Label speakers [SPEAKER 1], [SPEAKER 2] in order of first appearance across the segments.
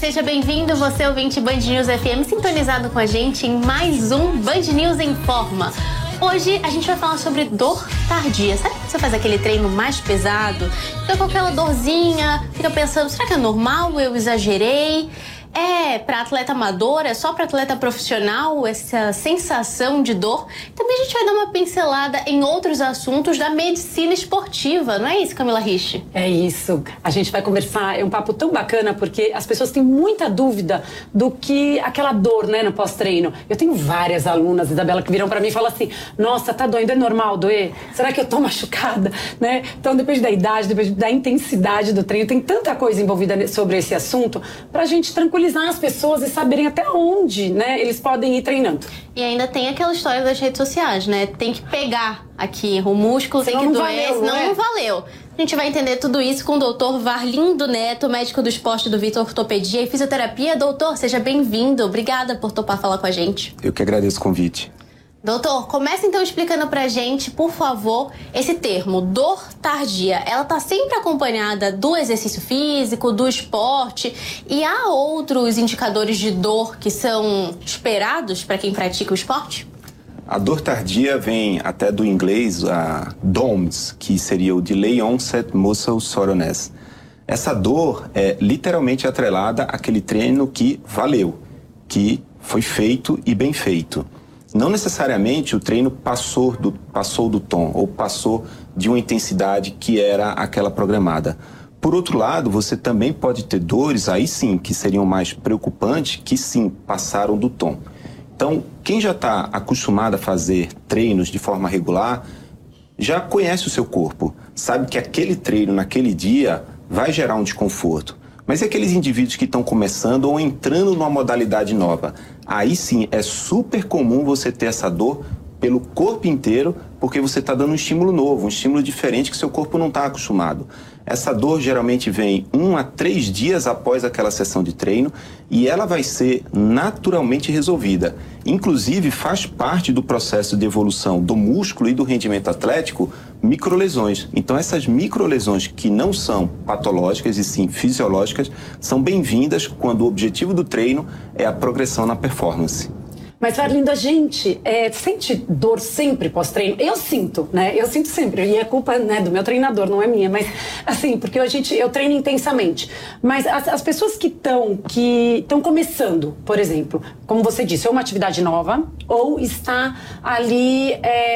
[SPEAKER 1] seja bem-vindo, você ouvinte Band News FM, sintonizado com a gente em mais um Band News em Forma. Hoje a gente vai falar sobre dor tardia. Sabe quando você faz aquele treino mais pesado, fica com aquela dorzinha, fica pensando, será que é normal, eu exagerei? É para atleta amador, é só para atleta profissional essa sensação de dor? Também a gente vai dar uma pincelada em outros assuntos da medicina esportiva, não é isso, Camila Rich?
[SPEAKER 2] É isso. A gente vai conversar, é um papo tão bacana porque as pessoas têm muita dúvida do que aquela dor, né, no pós-treino. Eu tenho várias alunas, Isabela, que viram para mim e falam assim, nossa, tá doendo, é normal doer? Será que eu tô machucada? Né? Então, depende da idade, depende da intensidade do treino, tem tanta coisa envolvida sobre esse assunto pra gente tranquilizar as pessoas e saberem até onde, né, eles podem ir treinando.
[SPEAKER 1] E ainda tem aquela história das redes sociais, né? Tem que pegar aqui o músculo,
[SPEAKER 2] senão
[SPEAKER 1] tem que doer,
[SPEAKER 2] valeu,
[SPEAKER 1] senão
[SPEAKER 2] né?
[SPEAKER 1] não valeu. A gente vai entender tudo isso com o doutor Varlindo Neto, médico do esporte do Vitor Ortopedia e Fisioterapia. Doutor, seja bem-vindo. Obrigada por topar falar com a gente.
[SPEAKER 3] Eu que agradeço o convite.
[SPEAKER 1] Doutor, começa então explicando pra gente, por favor, esse termo, dor tardia. Ela tá sempre acompanhada do exercício físico, do esporte, e há outros indicadores de dor que são esperados para quem pratica o esporte?
[SPEAKER 3] A dor tardia vem até do inglês, a DOMS, que seria o Delay Onset Muscle Soreness. Essa dor é literalmente atrelada àquele treino que valeu, que foi feito e bem feito. Não necessariamente o treino passou do tom ou passou de uma intensidade que era aquela programada. Por outro lado, você também pode ter dores, aí sim, que seriam mais preocupantes, que sim, passaram do tom. Então, quem já está acostumado a fazer treinos de forma regular, já conhece o seu corpo, sabe que aquele treino naquele dia vai gerar um desconforto. Mas e aqueles indivíduos que estão começando ou entrando numa modalidade nova? Aí sim, é super comum você ter essa dor pelo corpo inteiro, porque você está dando um estímulo novo, um estímulo diferente que seu corpo não está acostumado. Essa dor geralmente vem 1 a 3 dias após aquela sessão de treino e ela vai ser naturalmente resolvida. Inclusive, faz parte do processo de evolução do músculo e do rendimento atlético microlesões. Então, essas microlesões que não são patológicas e sim fisiológicas são bem-vindas quando o objetivo do treino é a progressão na performance.
[SPEAKER 2] Mas, Varlindo, a gente sente dor sempre pós-treino? Eu sinto, né? Eu sinto sempre. E é culpa, né, do meu treinador, não é minha. Mas, assim, porque eu treino intensamente. Mas as pessoas que estão começando, por exemplo, como você disse, ou uma atividade nova, ou está ali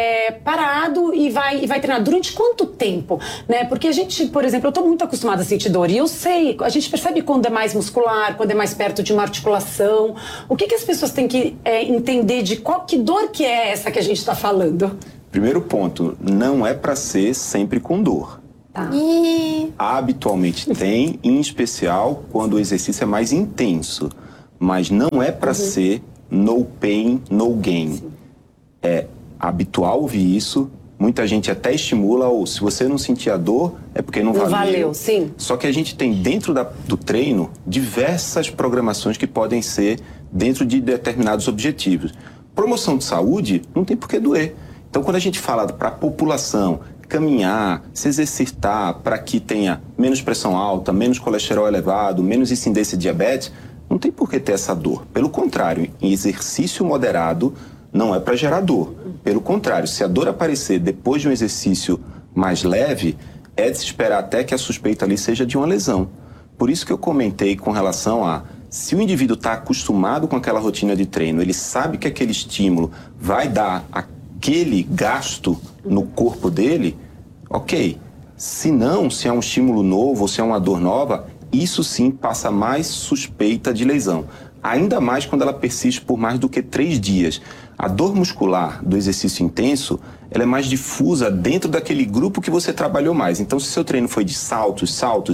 [SPEAKER 2] parado e vai treinar. Durante quanto tempo? Né? Porque a gente, por exemplo, eu estou muito acostumada a sentir dor. E eu sei, a gente percebe quando é mais muscular, quando é mais perto de uma articulação. O que as pessoas têm que entender de que dor que é essa que a gente está falando?
[SPEAKER 3] Primeiro ponto, não é para ser sempre com dor.
[SPEAKER 2] Tá.
[SPEAKER 3] Habitualmente tem, em especial quando o exercício é mais intenso. Mas não é para ser no pain, no gain. Sim. É habitual ouvir isso. Muita gente até estimula, ou se você não sentir a dor, é porque não valeu. Não valeu,
[SPEAKER 2] sim.
[SPEAKER 3] Só que a gente tem dentro do treino diversas programações que podem ser dentro de determinados objetivos. Promoção de saúde não tem por que doer. Então, quando a gente fala para a população caminhar, se exercitar para que tenha menos pressão alta, menos colesterol elevado, menos incidência de diabetes, não tem por que ter essa dor. Pelo contrário, em exercício moderado, não é para gerar dor. Pelo contrário, se a dor aparecer depois de um exercício mais leve, é de se esperar até que a suspeita ali seja de uma lesão. Por isso que eu comentei com relação a, se o indivíduo está acostumado com aquela rotina de treino, ele sabe que aquele estímulo vai dar aquele gasto no corpo dele, ok. Se não, se é um estímulo novo ou se é uma dor nova, isso sim passa mais suspeita de lesão. Ainda mais quando ela persiste por mais do que 3 dias. A dor muscular do exercício intenso, ela é mais difusa dentro daquele grupo que você trabalhou mais. Então, se seu treino foi de saltos,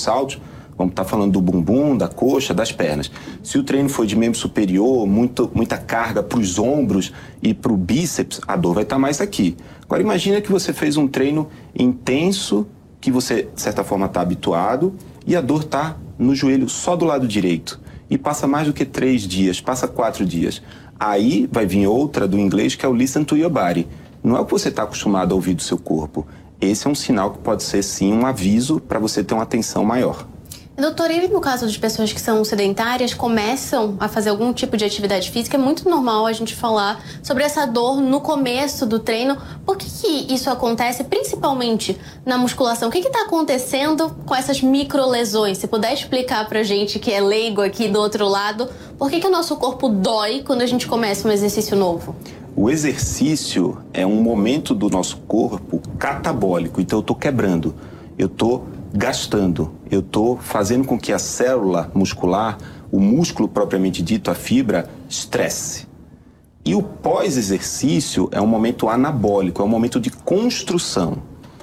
[SPEAKER 3] vamos estar falando do bumbum, da coxa, das pernas. Se o treino foi de membro superior, muita carga para os ombros e para o bíceps, a dor vai estar mais aqui. Agora, imagina que você fez um treino intenso, que você, de certa forma, está habituado, e a dor está no joelho só do lado direito. E passa mais do que 3 dias, passa 4 dias. Aí vai vir outra do inglês, que é o listen to your body. Não é o que você está acostumado a ouvir do seu corpo. Esse é um sinal que pode ser, sim, um aviso para você ter uma atenção maior.
[SPEAKER 1] Doutora, e no caso de pessoas que são sedentárias, começam a fazer algum tipo de atividade física, é muito normal a gente falar sobre essa dor no começo do treino. Por que isso acontece, principalmente na musculação? O que está acontecendo com essas microlesões? Se puder explicar pra gente, que é leigo aqui do outro lado, por que o nosso corpo dói quando a gente começa um exercício novo?
[SPEAKER 3] O exercício é um momento do nosso corpo catabólico, então eu estou quebrando, eu estou gastando, eu estou fazendo com que a célula muscular, o músculo propriamente dito, a fibra, estresse. E o pós-exercício é um momento anabólico, é um momento de construção.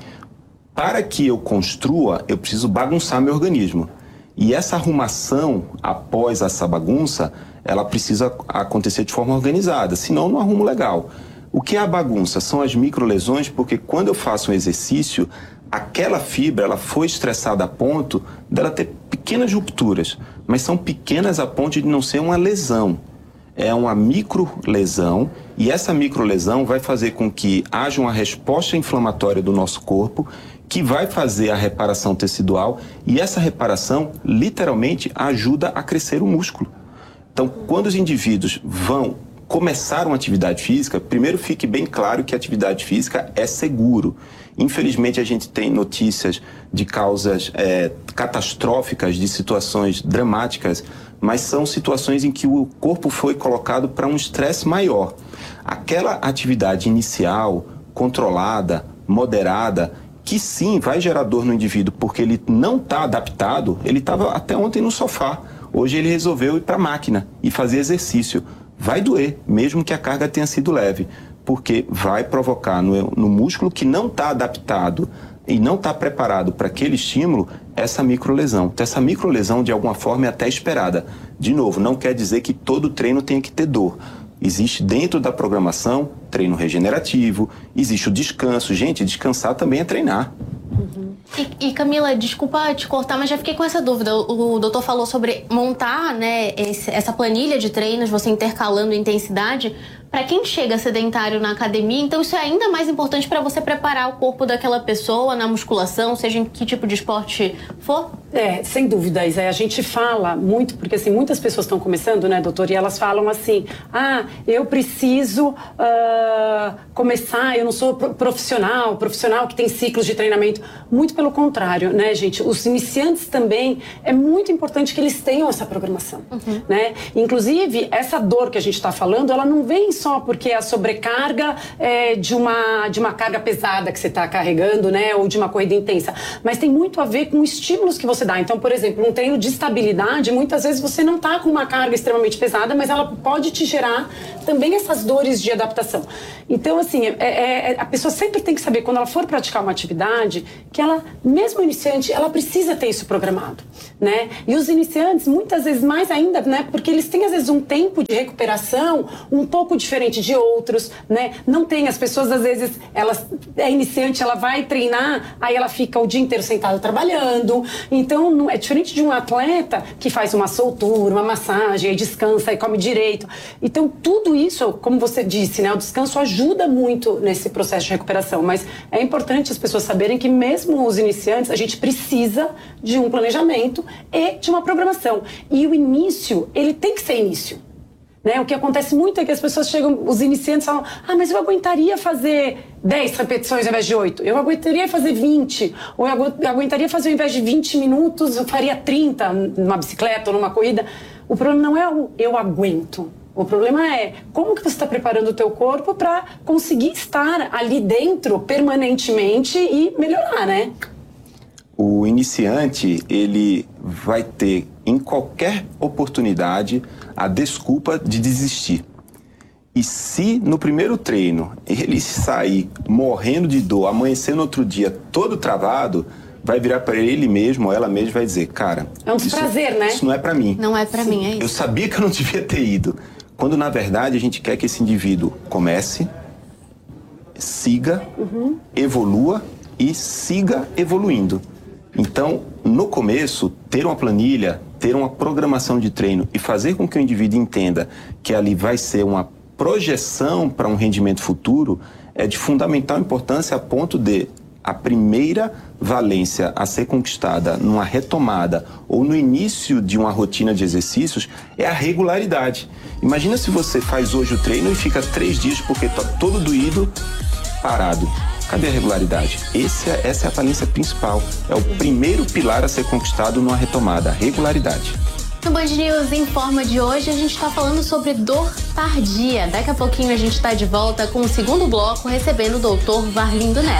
[SPEAKER 3] Para que eu construa, eu preciso bagunçar meu organismo. E essa arrumação, após essa bagunça, ela precisa acontecer de forma organizada, senão eu não arrumo legal. O que é a bagunça? São as microlesões, porque quando eu faço um exercício, aquela fibra ela foi estressada a ponto dela ter pequenas rupturas, mas são pequenas a ponto de não ser uma lesão. É uma microlesão, e essa microlesão vai fazer com que haja uma resposta inflamatória do nosso corpo, que vai fazer a reparação tecidual, e essa reparação literalmente ajuda a crescer o músculo. Então, quando os indivíduos vão começar uma atividade física, primeiro fique bem claro que a atividade física é seguro. Infelizmente, a gente tem notícias de causas catastróficas, de situações dramáticas, mas são situações em que o corpo foi colocado para um estresse maior. Aquela atividade inicial, controlada, moderada, que sim, vai gerar dor no indivíduo, porque ele não está adaptado, ele estava até ontem no sofá. Hoje ele resolveu ir para a máquina e fazer exercício. Vai doer, mesmo que a carga tenha sido leve, porque vai provocar no músculo que não está adaptado e não está preparado para aquele estímulo, essa microlesão. Então, essa microlesão, de alguma forma, é até esperada. De novo, não quer dizer que todo treino tenha que ter dor. Existe dentro da programação treino regenerativo, existe o descanso. Gente, descansar também é treinar.
[SPEAKER 1] E Camila, desculpa te cortar, mas já fiquei com essa dúvida. O doutor falou sobre montar, né, essa planilha de treinos, você intercalando intensidade. Para quem chega sedentário na academia, então isso é ainda mais importante para você preparar o corpo daquela pessoa na musculação, seja em que tipo de esporte for?
[SPEAKER 2] Sem dúvidas. A gente fala muito, porque assim, muitas pessoas estão começando, né, doutor, e elas falam assim, eu preciso começar, eu não sou profissional que tem ciclos de treinamento. Muito pelo contrário, né, gente? Os iniciantes também, é muito importante que eles tenham essa programação, né? Inclusive, essa dor que a gente está falando, ela não vem só porque a sobrecarga de uma carga pesada que você está carregando, né, ou de uma corrida intensa, mas tem muito a ver com estímulos que você dá. Então, por exemplo, um treino de estabilidade, muitas vezes você não está com uma carga extremamente pesada, mas ela pode te gerar também essas dores de adaptação. Então, assim, a pessoa sempre tem que saber, quando ela for praticar uma atividade, que ela, mesmo iniciante, ela precisa ter isso programado, né? E os iniciantes, muitas vezes mais ainda, né, porque eles têm, às vezes, um tempo de recuperação um pouco diferente de outros, né? Não tem, as pessoas, às vezes, é iniciante, ela vai treinar, aí ela fica o dia inteiro sentada trabalhando. Então, não, é diferente de um atleta que faz uma soltura, uma massagem, aí descansa, aí come direito. Então, tudo isso, como você disse, né, o descanso ajuda muito nesse processo de recuperação, mas é importante as pessoas saberem que mesmo os iniciantes, a gente precisa de um planejamento e de uma programação. E o início, ele tem que ser início. Né? O que acontece muito é que as pessoas chegam, os iniciantes falam, mas eu aguentaria fazer 10 repetições ao invés de 8, eu aguentaria fazer 20, ou eu aguentaria fazer ao invés de 20 minutos, eu faria 30 numa bicicleta ou numa corrida. O problema não é o eu aguento. O problema é como que você está preparando o teu corpo para conseguir estar ali dentro permanentemente e melhorar, né?
[SPEAKER 3] O iniciante, ele vai ter, em qualquer oportunidade, a desculpa de desistir. E se no primeiro treino ele sair morrendo de dor, amanhecer no outro dia todo travado, vai virar para ele mesmo ou ela mesma vai dizer, cara...
[SPEAKER 2] É um desprazer, né?
[SPEAKER 3] Isso não é para mim.
[SPEAKER 1] Não é para mim, é isso.
[SPEAKER 3] Eu sabia que eu não devia ter ido. Quando, na verdade, a gente quer que esse indivíduo comece, siga, evolua e siga evoluindo. Então, no começo, ter uma planilha, ter uma programação de treino e fazer com que o indivíduo entenda que ali vai ser uma projeção para um rendimento futuro é de fundamental importância a ponto de a primeira valência a ser conquistada numa retomada ou no início de uma rotina de exercícios é a regularidade. Imagina se você faz hoje o treino e fica 3 dias porque está todo doído, parado. Cadê a regularidade? Essa é a valência principal. É o primeiro pilar a ser conquistado numa retomada, a regularidade.
[SPEAKER 1] No Band News Informa de hoje, a gente está falando sobre dor tardia. Daqui a pouquinho a gente está de volta com o segundo bloco, recebendo o Dr. Varlindo Neto.